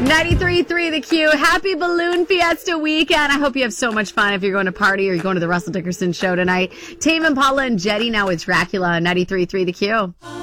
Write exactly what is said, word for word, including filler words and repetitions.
ninety-three point three The Q. Happy Balloon Fiesta weekend. I hope you have so much fun if you're going to party or you're going to the Russell Dickerson show tonight. Tame Impala and Jetty now with Dracula on ninety-three point three The Q.